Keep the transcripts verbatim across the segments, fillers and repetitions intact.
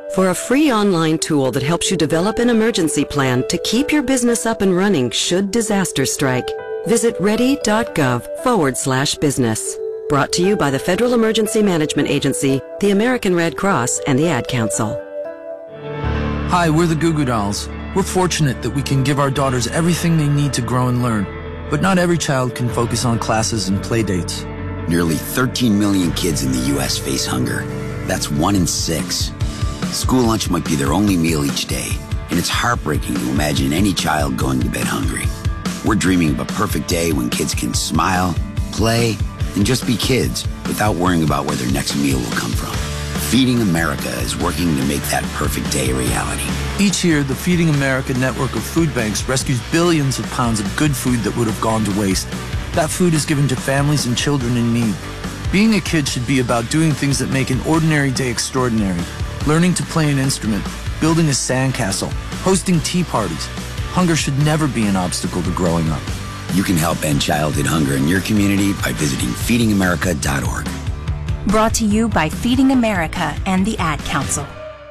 For a free online tool that helps you develop an emergency plan to keep your business up and running should disaster strike, visit ready.gov forward slash business. Brought to you by the Federal Emergency Management Agency, the American Red Cross, and the Ad Council. Hi, we're the Goo Goo Dolls. We're fortunate that we can give our daughters everything they need to grow and learn. But not every child can focus on classes and play dates. Nearly thirteen million kids in the U S face hunger. That's one in six. School lunch might be their only meal each day, and it's heartbreaking to imagine any child going to bed hungry. We're dreaming of a perfect day when kids can smile, play, and just be kids without worrying about where their next meal will come from. Feeding America is working to make that perfect day a reality. Each year, the Feeding America network of food banks rescues billions of pounds of good food that would have gone to waste. That food is given to families and children in need. Being a kid should be about doing things that make an ordinary day extraordinary. Learning to play an instrument, building a sandcastle, hosting tea parties. Hunger should never be an obstacle to growing up. You can help end childhood hunger in your community by visiting feeding america dot org. Brought to you by Feeding America and the Ad Council.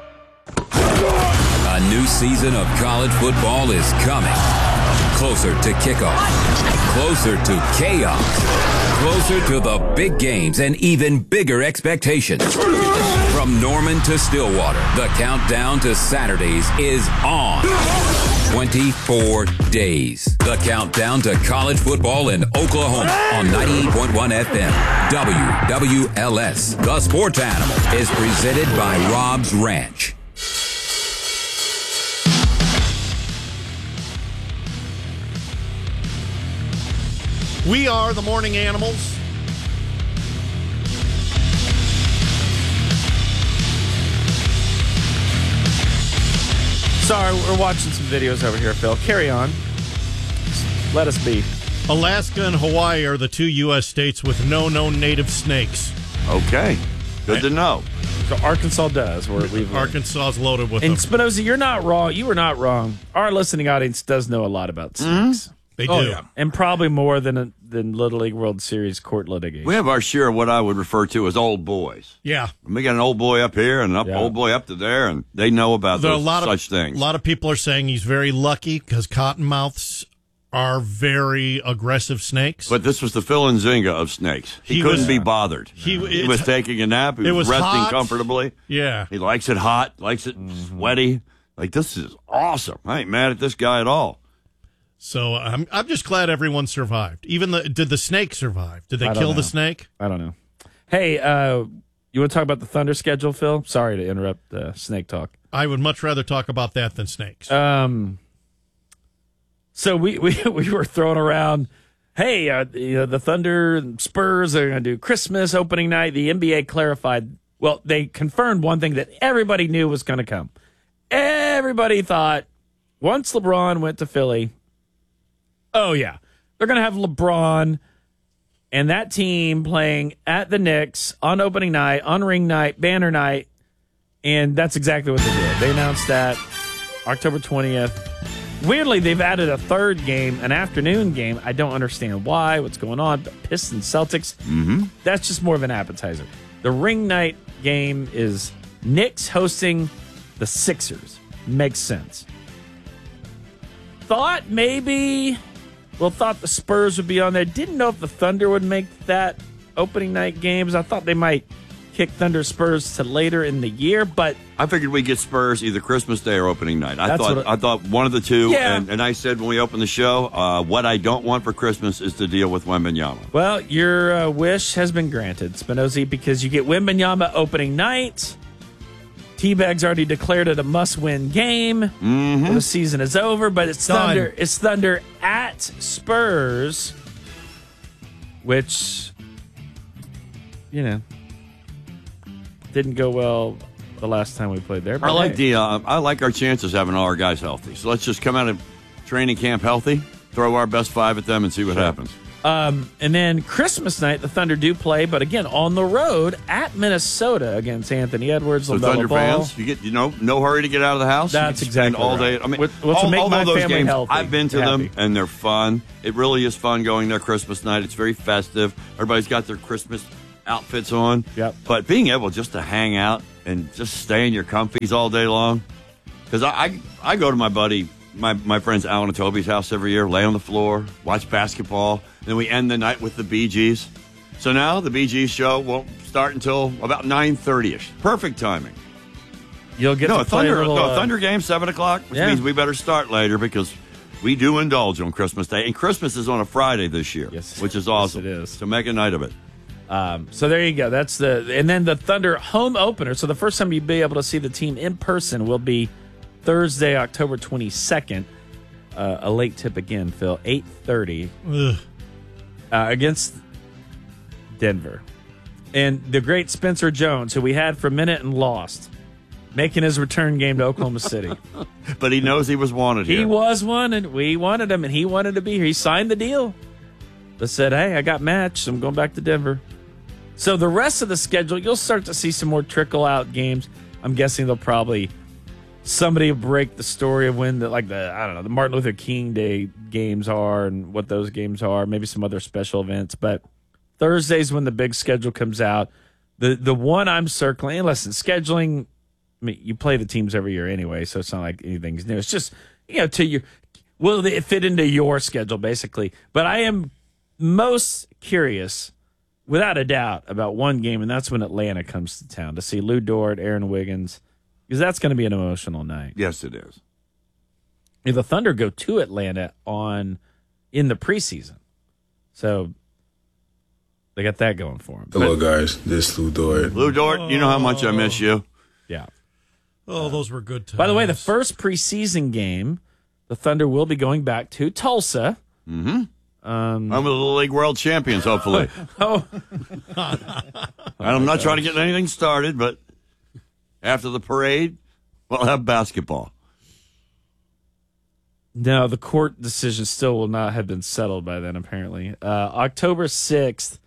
A new season of college football is coming. Closer to kickoff. Closer to chaos. Closer to the big games and even bigger expectations. From Norman to Stillwater, the countdown to Saturdays is on. twenty-four days. The countdown to college football in Oklahoma on ninety-eight point one F M. W W L S. The Sports Animal is presented by Rob's Ranch. We are the Morning Animals. Sorry, we're watching some videos over here, Phil. Carry on. Let us be. Alaska and Hawaii are the two U S states with no known native snakes. Okay. Good I, to know. So Arkansas does. Where we've Arkansas is loaded with and them. And Spinoza, you're not wrong. You were not wrong. Our listening audience does know a lot about snakes. Mm-hmm. They oh, do. Yeah. And probably more than a, than Little League World Series court litigation. We have our share of what I would refer to as old boys. Yeah. We got an old boy up here and an yeah. old boy up to there, and they know about there those, a lot such of, things. A lot of people are saying he's very lucky because cottonmouths are very aggressive snakes. But this was the Phil Nzinga of snakes. He, he couldn't was, be bothered. He, he was taking a nap. He was, was resting hot. comfortably. Yeah. He likes it hot, likes it mm-hmm. sweaty. Like, this is awesome. I ain't mad at this guy at all. So I'm I'm just glad everyone survived. Even the did the snake survive? Did they kill know. the snake? I don't know. Hey, uh, you want to talk about the Thunder schedule, Phil? Sorry to interrupt uh, snake talk. I would much rather talk about that than snakes. Um. So we we, we were throwing around, hey, uh, the, uh, the Thunder and Spurs are going to do Christmas opening night. The N B A clarified. Well, they confirmed one thing that everybody knew was going to come. Everybody thought once LeBron went to Philly. Oh, yeah. They're going to have LeBron and that team playing at the Knicks on opening night, on ring night, banner night, and that's exactly what they did. They announced that October twentieth. Weirdly, they've added a third game, an afternoon game. I don't understand why, what's going on. But Pistons, Celtics, mm-hmm. that's just more of an appetizer. The ring night game is Knicks hosting the Sixers. Makes sense. Thought maybe... Well, thought the Spurs would be on there. Didn't know if the Thunder would make that opening night games. I thought they might kick Thunder Spurs to later in the year, but I figured we'd get Spurs either Christmas Day or opening night. I thought it, I thought one of the two, yeah. and, and I said when we opened the show, uh, what I don't want for Christmas is to deal with Wembanyama. Well, your uh, wish has been granted, Spinozzi, because you get Wembanyama opening night. T-Bag's already declared it a must-win game. Mm-hmm. Well, the season is over, but it's Done. Thunder. It's Thunder at Spurs, which, you know, didn't go well the last time we played there. I like hey. the uh, I like our chances having all our guys healthy. So let's just come out of training camp healthy, throw our best five at them, and see what sure. happens. Um, and then Christmas night, the Thunder do play, but again on the road at Minnesota against Anthony Edwards. So LaMelo Thunder Ball. fans, you get you know no hurry to get out of the house. That's you exactly spend all right. day. I mean, What- what's to all, make all my of those family games, healthy, I've been to happy. them and they're fun. It really is fun going there Christmas night. It's very festive. Everybody's got their Christmas outfits on. Yep. But being able just to hang out and just stay in your comfies all day long. Because I, I I go to my buddy, my, my friends Alan and Toby's house every year, lay on the floor, watch basketball, and then we end the night with the Bee Gees. So now the Bee Gees show won't start until about nine thirty-ish. Perfect timing. You'll get no, to a play Thunder, a little, no, uh, Thunder game, seven o'clock, which yeah. means we better start later because we do indulge on Christmas Day. And Christmas is on a Friday this year, yes, which is awesome. Yes, it is. So make a night of it. Um, so there you go. That's the and then the Thunder home opener. So the first time you'll be able to see the team in person will be Thursday, October twenty-second. Uh, a late tip again, Phil, eight thirty uh, against Denver. And the great Spencer Jones, who we had for a minute and lost, making his return game to Oklahoma City. But he knows he was wanted here. He was wanted. We wanted him, and he wanted to be here. He signed the deal. But said, hey, I got matched, so I'm going back to Denver. So the rest of the schedule, you'll start to see some more trickle-out games. I'm guessing they'll probably... Somebody will break the story of when, the, like, the, I don't know, the Martin Luther King Day games are and what those games are, maybe some other special events. But Thursday's when the big schedule comes out. The the one I'm circling, and listen, scheduling, I mean, you play the teams every year anyway, so it's not like anything's new. It's just, you know, to your, will it fit into your schedule, basically. But I am most curious, without a doubt, about one game, and that's when Atlanta comes to town to see Lou Dort, Aaron Wiggins, because that's going to be an emotional night. Yes, it is. And the Thunder go to Atlanta on in the preseason, so they got that going for them. Hello, but, guys. This is Lou Dort. Lou Dort, you know how much I miss you. Yeah. Oh, those were good times. By the way, the first preseason game, the Thunder will be going back to Tulsa. Mm-hmm. Um, I'm the Little League World Champions, hopefully. oh, I'm not trying to get anything started, but after the parade, we'll have basketball. No, the court decision still will not have been settled by then, apparently. Uh, October sixth,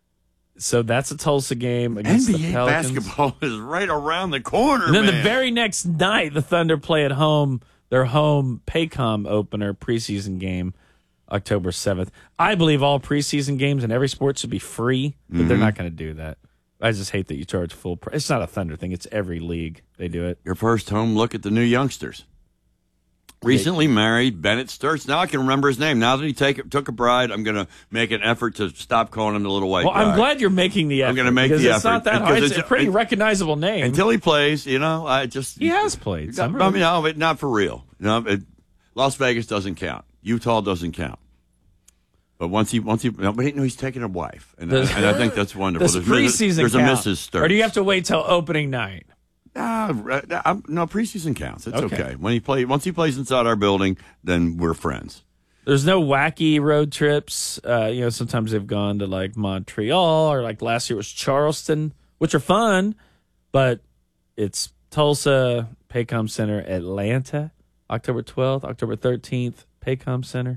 so that's a Tulsa game against N B A the Pelicans. basketball is right around the corner, And then man. the very next night, the Thunder play at home, their home Paycom opener preseason game, October seventh. I believe all preseason games in every sport should be free, but Mm-hmm. they're not going to do that. I just hate that you charge full price. It's not a Thunder thing. It's every league. They do it. Your first home look at the new youngsters. Recently married, Bennett Sturts. Now I can remember his name. Now that he take, took a bride, I'm going to make an effort to stop calling him the little white Well, guy. I'm glad you're making the effort. I'm going to make because the it's effort. not that Because hard. It's, it's- a pretty it- recognizable name. Until he plays, you know, I just... he has played. I Some mean, no, but not for real. You know, it, Las Vegas doesn't count. Utah doesn't count. But once he, once he, no, but he, no, he's taking a wife, and, Does- I, and I think that's wonderful. Does There's, preseason there's count? a Missus Sturts. Or do you have to wait till opening night? Ah, right, I'm- no, preseason counts. It's okay. Okay. When he play, once he plays inside our building, then we're friends. There's no wacky road trips. Uh, you know, sometimes they've gone to like Montreal or like last year was Charleston, which are fun, but it's Tulsa, Paycom Center, Atlanta, October twelfth, October thirteenth, Paycom Center.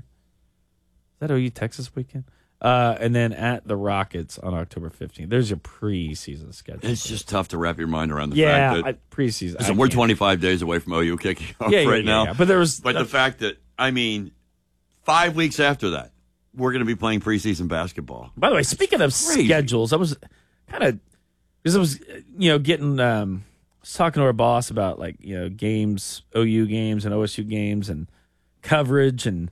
Is that O U Texas weekend? Uh, and then at the Rockets on October fifteenth. There's your preseason schedule. It's just tough to wrap your mind around the yeah, fact that I, preseason. listen, I we're can't. twenty-five days away from O U kicking off Yeah, yeah, right yeah, now. yeah. But there was, But the fact that, I mean, five weeks after that, we're going to be playing preseason basketball. By the way, speaking of Crazy. schedules, I was kind of because I was you know getting um, I was talking to our boss about like you know games, O U games and O S U games and coverage and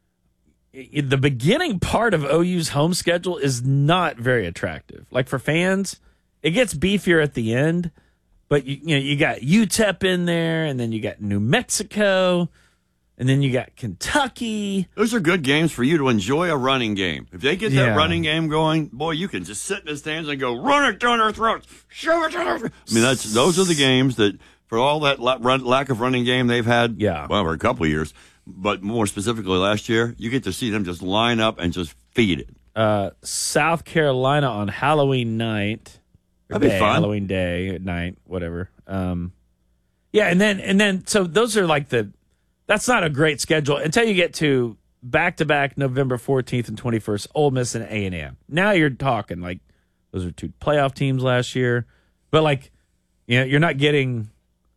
i- the beginning part of O U's home schedule is not very attractive. Like for fans, it gets beefier at the end, but you you know you got U T E P in there, and then you got New Mexico. And then you got Kentucky. Those are good games for you to enjoy a running game. If they get that Yeah. running game going, boy, you can just sit in the stands and go, run it down our throats, shove it down our throats. I mean, that's those are the games that, for all that la- run, lack of running game they've had, Yeah. well, for a couple of years, but more specifically last year, you get to see them just line up and just feed it. Uh, South Carolina on Halloween night. or That'd be day, fun. Halloween day at night, whatever. Um, yeah, and then and then so those are like the. That's not a great schedule until you get to back to back November fourteenth and twenty-first, Ole Miss and A and M. Now you're talking like those are two playoff teams last year, but like you know you're not getting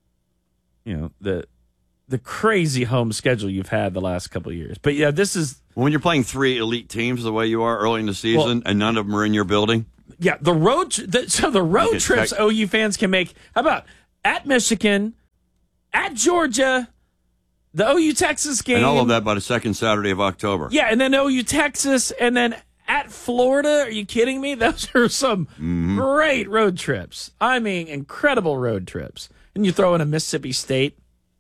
you know the the crazy home schedule you've had the last couple of years. But yeah, this is When you're playing three elite teams the way you are early in the season Well- and none of them are in your building, Yeah, the road. The, so the road Okay, trips check. O U fans can make. How about at Michigan, at Georgia, the O U Texas game, And all of that by the second Saturday of October. Yeah, and then O U Texas, and then at Florida. Are you kidding me? Those are some Mm-hmm. great road trips. I mean, incredible road trips. And you throw in a Mississippi State.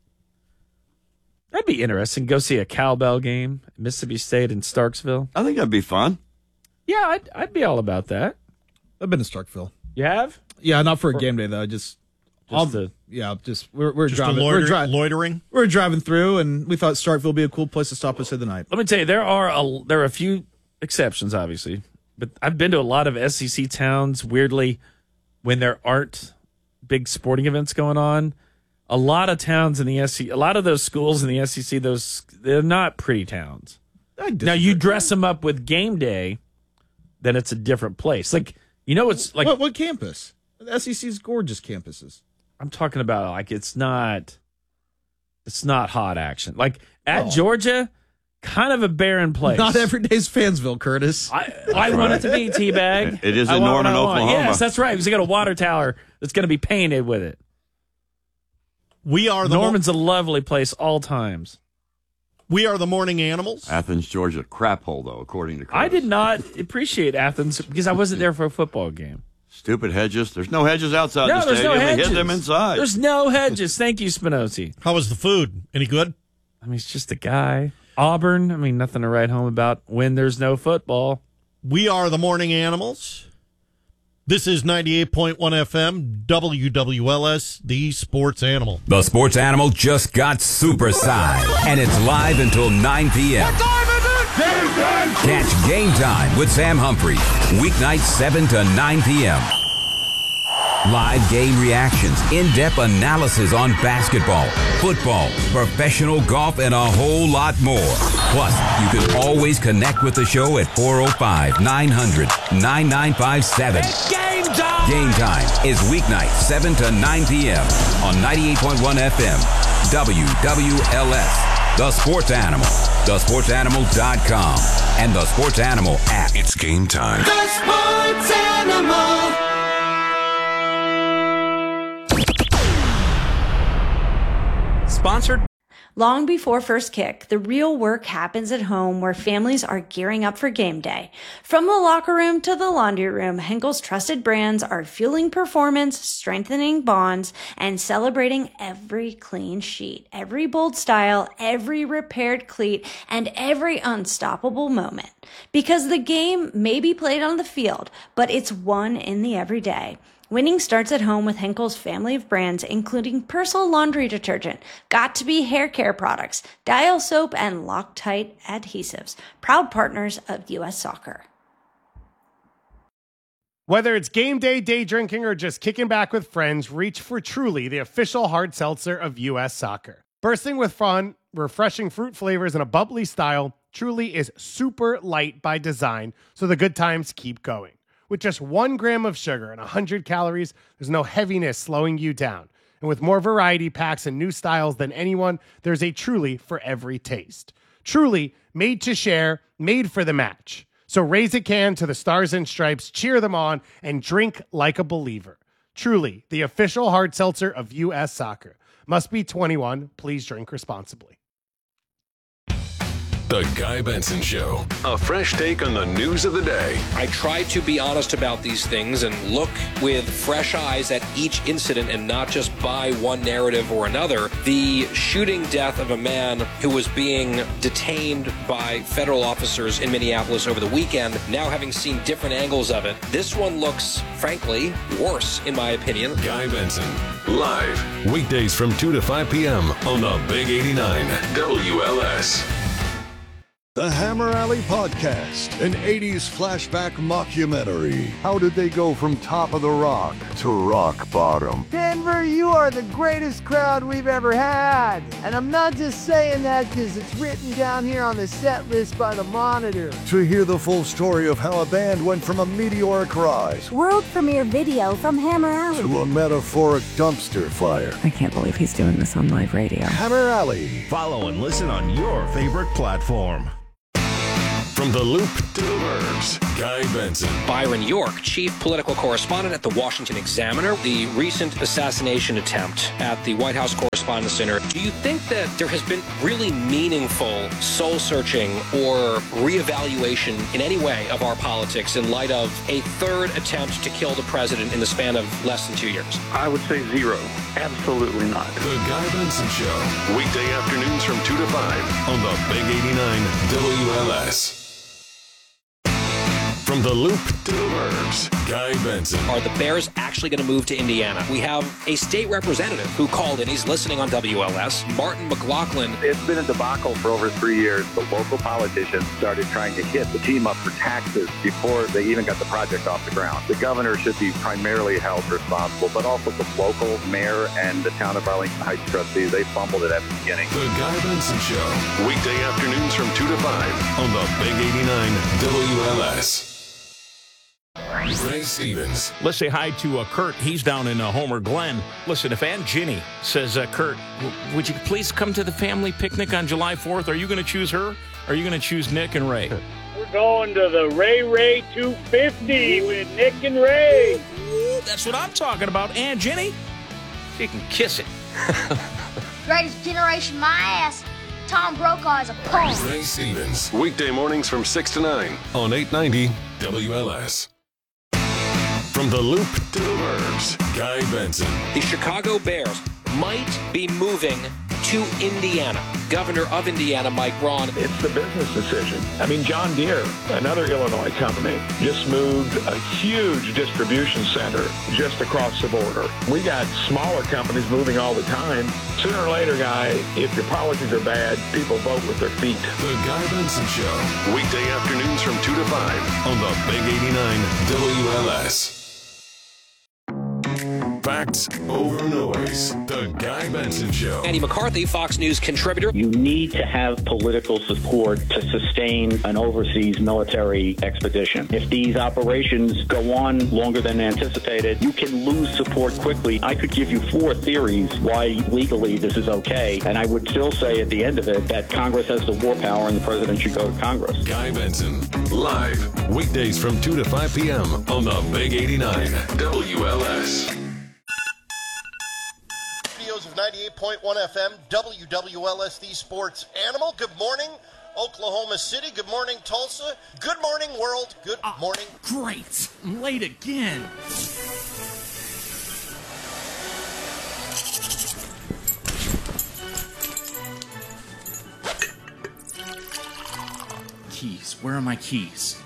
That'd be interesting. Go see a cowbell game, Mississippi State in Starksville. I think that'd be fun. Yeah, I'd, I'd be all about that. I've been to Starkville. You have? Yeah, not for a game day though. Just, all, Just a- yeah, just we're we're Just a driving. loiter- we're dri- loitering. We're driving through, and we thought Starkville would be a cool place to stop and stay the night. Let me tell you, there are a, there are a few exceptions, obviously, but I've been to a lot of S E C towns. Weirdly, when there aren't big sporting events going on, a lot of towns in the S E C, a lot of those schools in the S E C, those they're not pretty towns. I Now you dress them up with game day, then it's a different place. Like you know, it's like what, what campus? The S E C's gorgeous campuses. I'm talking about. Like it's not, it's not hot action. Like at Oh. Georgia, kind of a barren place. Not every day's Fansville, Curtis. I, I want it to be Teabag. It is I in want what Norman, I want. Oklahoma. Yes, that's right. Because they got a water tower that's going to be painted with it. We are the Norman's a lovely place all times. We are the morning animals. Athens, Georgia, crap hole though, according to Chris. I did not appreciate Athens because I wasn't there for a football game. Stupid hedges. There's no hedges outside No, the there's stadium. no They hedges. hit them inside. There's no hedges. Thank you, Spinozzi. How was the food? Any good? I mean, he's just a guy. Auburn, I mean, nothing to write home about when there's no football. We are the morning animals. This is ninety-eight point one F M, W W L S, the sports animal. The Sports Animal just got supersized, and it's live until nine p.m. Catch Game Time with Sam Humphrey, weeknights seven to nine p.m. Live game reactions, in-depth analysis on basketball, football, professional golf, and a whole lot more. Plus, you can always connect with the show at four oh five, nine hundred, nine nine five seven. Game time! Game Time is weeknights seven to nine p.m. on ninety-eight point one F M, W W L S, The Sports Animal, the sports animal dot com, and the Sports Animal app. It's game time. The Sports Animal. Sponsored. Long before first kick, the real work happens at home where families are gearing up for game day. From the locker room to the laundry room, Henkel's trusted brands are fueling performance, strengthening bonds, and celebrating every clean sheet, every bold style, every repaired cleat, and every unstoppable moment. Because the game may be played on the field, but it's won in the everyday. Winning starts at home with Henkel's family of brands, including Persil laundry detergent, Got2b hair care products, Dial soap, and Loctite adhesives, proud partners of U S Soccer. Whether it's game day, day drinking, or just kicking back with friends, reach for Truly, the official hard seltzer of U S Soccer. Bursting with fun, refreshing fruit flavors, and a bubbly style, Truly is super light by design, so the good times keep going. With just one gram of sugar and one hundred calories, there's no heaviness slowing you down. And with more variety packs and new styles than anyone, there's a Truly for every taste. Truly, made to share, made for the match. So raise a can to the Stars and Stripes, cheer them on, and drink like a believer. Truly, the official hard seltzer of U S Soccer. Must be twenty-one. Please drink responsibly. The Guy Benson Show. A fresh take on the news of the day. I try to be honest about these things and look with fresh eyes at each incident and not just buy one narrative or another. The shooting death of a man who was being detained by federal officers in Minneapolis over the weekend, now having seen different angles of it, this one looks, frankly, worse, in my opinion. Guy Benson, live, weekdays from two to five p.m. on the Big eighty-nine W L S. The Hammer Alley Podcast, an eighties flashback mockumentary. How did they go from top of the rock to rock bottom? Denver, you are the greatest crowd we've ever had. And I'm not just saying that because it's written down here on the set list by the Monitor. To hear the full story of how a band went from a meteoric rise world premiere video from Hammer Alley to a metaphoric dumpster fire. I can't believe he's doing this on live radio. Hammer Alley. Follow and listen on your favorite platform. From the Loop to the Burbs, Guy Benson. Byron York, chief political correspondent at the Washington Examiner. The recent assassination attempt at the White House Correspondents' Center. Do you think that there has been really meaningful soul-searching or reevaluation in any way of our politics in light of a third attempt to kill the president in the span of less than two years? I would say zero. Absolutely not. The Guy Benson Show. Weekday afternoons from two to five on the Big eighty-nine W L S. From the Loop to the Burbs, Guy Benson. Are the Bears actually going to move to Indiana? We have a state representative who called in. He's listening on W L S. Martin McLaughlin. It's been a debacle for over three years. The local politicians started trying to hit the team up for taxes before they even got the project off the ground. The governor should be primarily held responsible, but also the local mayor and the town of Arlington Heights trustees. They fumbled it at the beginning. The Guy Benson Show. Weekday afternoons from two to five on the Big eighty-nine W L S. Ray Stevens. Let's say hi to uh, Kurt. He's down in uh, Homer Glen. Listen, if Aunt Ginny says, uh, Kurt, w- would you please come to the family picnic on July fourth? Are you going to choose her? Or are you going to choose Nick and Ray? We're going to the Ray Ray two fifty with Nick and Ray. Ooh, that's what I'm talking about. Aunt Ginny, she can kiss it. Greatest generation, my ass. Tom Brokaw is a punk. Ray Stevens. Weekday mornings from six to nine on eight ninety W L S. From the Loop to the Burbs, Guy Benson. The Chicago Bears might be moving to Indiana. Governor of Indiana, Mike Braun. It's the business decision. I mean, John Deere, another Illinois company, just moved a huge distribution center just across the border. We got smaller companies moving all the time. Sooner or later, Guy, if your policies are bad, people vote with their feet. The Guy Benson Show. Weekday afternoons from two to five on the Big eighty-nine W L S. Facts over noise. The Guy Benson Show. Andy McCarthy, Fox News contributor. You need to have political support to sustain an overseas military expedition. If these operations go on longer than anticipated, you can lose support quickly. I could give you four theories why legally this is okay, and I would still say at the end of it that Congress has the war power and the president should go to Congress. Guy Benson, live, weekdays from two to five p.m. on the Big eighty-nine W L S. Of ninety-eight point one F M, W W L S, the sports animal. Good morning, Oklahoma City. Good morning, Tulsa. Good morning, world. Good uh, morning. Great. I'm late again. Keys. Where are my keys?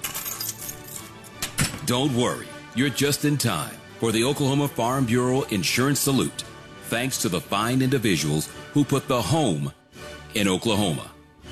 Don't worry. You're just in time for the Oklahoma Farm Bureau Insurance Salute. Thanks to the fine individuals who put the home in Oklahoma.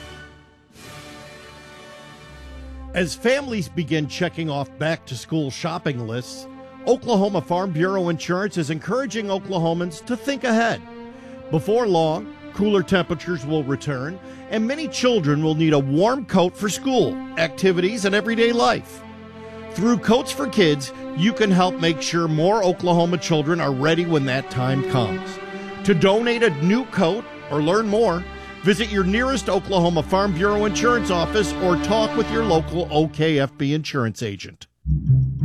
As families begin checking off back-to-school shopping lists, Oklahoma Farm Bureau Insurance is encouraging Oklahomans to think ahead. Before long, cooler temperatures will return, and many children will need a warm coat for school, activities, and everyday life. Through Coats for Kids, you can help make sure more Oklahoma children are ready when that time comes. To donate a new coat or learn more, visit your nearest Oklahoma Farm Bureau Insurance office or talk with your local O K F B insurance agent.